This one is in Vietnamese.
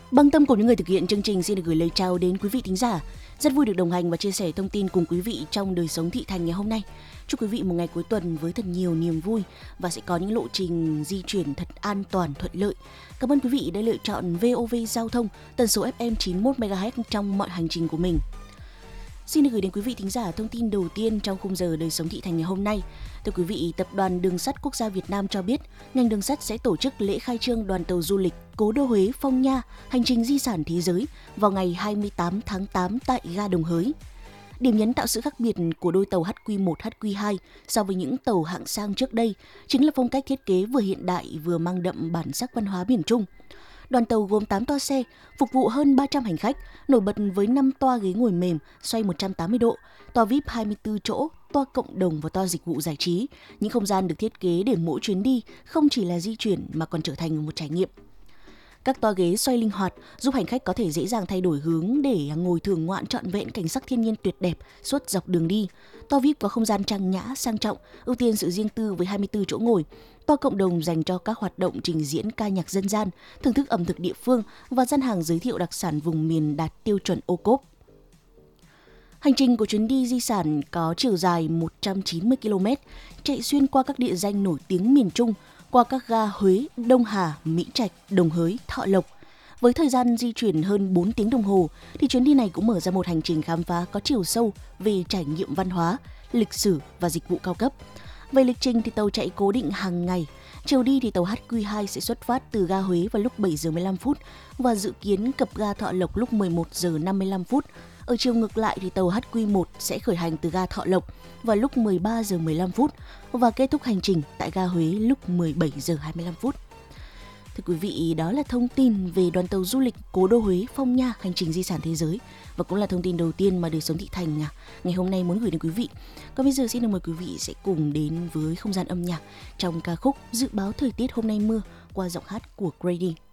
Băng tâm cùng những người thực hiện chương trình xin được gửi lời chào đến quý vị thính giả. Rất vui được đồng hành và chia sẻ thông tin cùng quý vị trong đời sống thị thành ngày hôm nay. Chúc quý vị một ngày cuối tuần với thật nhiều niềm vui và sẽ có những lộ trình di chuyển thật an toàn thuận lợi. Cảm ơn quý vị đã lựa chọn VOV Giao thông tần số FM 91 MHz trong mọi hành trình của mình. Xin được gửi đến quý vị thính giả thông tin đầu tiên trong khung giờ đời sống thị thành ngày hôm nay. Thưa quý vị, Tập đoàn Đường sắt Quốc gia Việt Nam cho biết, ngành đường sắt sẽ tổ chức lễ khai trương đoàn tàu du lịch Cố đô Huế Phong Nha, hành trình di sản thế giới vào ngày 28 tháng 8 tại ga Đồng Hới. Điểm nhấn tạo sự khác biệt của đôi tàu HQ1, HQ2 so với những tàu hạng sang trước đây chính là phong cách thiết kế vừa hiện đại vừa mang đậm bản sắc văn hóa miền Trung. Đoàn tàu gồm 8 toa xe, phục vụ hơn 300 hành khách, nổi bật với 5 toa ghế ngồi mềm, xoay 180 độ, toa VIP 24 chỗ, toa cộng đồng và toa dịch vụ giải trí. Những không gian được thiết kế để mỗi chuyến đi không chỉ là di chuyển mà còn trở thành một trải nghiệm. Các toa ghế xoay linh hoạt giúp hành khách có thể dễ dàng thay đổi hướng để ngồi thưởng ngoạn trọn vẹn cảnh sắc thiên nhiên tuyệt đẹp suốt dọc đường đi. Toa VIP có không gian trang nhã, sang trọng, ưu tiên sự riêng tư với 24 chỗ ngồi. Toa cộng đồng dành cho các hoạt động trình diễn ca nhạc dân gian, thưởng thức ẩm thực địa phương và gian hàng giới thiệu đặc sản vùng miền đạt tiêu chuẩn ô cốp. Hành trình của chuyến đi di sản có chiều dài 190 km, chạy xuyên qua các địa danh nổi tiếng miền Trung, qua các ga Huế, Đông Hà, Mỹ Trạch, Đồng Hới, Thọ Lộc. Với thời gian di chuyển hơn 4 tiếng đồng hồ, thì chuyến đi này cũng mở ra một hành trình khám phá có chiều sâu về trải nghiệm văn hóa, lịch sử và dịch vụ cao cấp. Về lịch trình thì tàu chạy cố định hàng ngày. Chiều đi thì tàu HQ2 sẽ xuất phát từ ga Huế vào lúc 7 giờ 15 phút và dự kiến cập ga Thọ Lộc lúc 11 giờ 55 phút. Ở chiều ngược lại thì tàu HQ1 sẽ khởi hành từ ga Thọ Lộc vào lúc 13 giờ 15 phút và kết thúc hành trình tại ga Huế lúc 17 giờ 25 phút. Thưa quý vị, đó là thông tin về đoàn tàu du lịch Cố đô Huế Phong Nha, hành trình di sản thế giới và cũng là thông tin đầu tiên mà đời sống thị thành ngày hôm nay muốn gửi đến quý vị. Còn bây giờ xin được mời quý vị sẽ cùng đến với không gian âm nhạc trong ca khúc Dự báo thời tiết hôm nay mưa qua giọng hát của Grady.